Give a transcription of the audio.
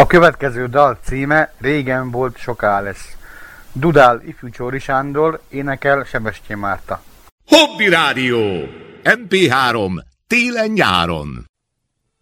következő dal címe Régen volt, soká lesz. Dudál ifjú Csóri Sándor, énekel Sebestyén Márta. Hobby Rádió! MP3 télen-nyáron.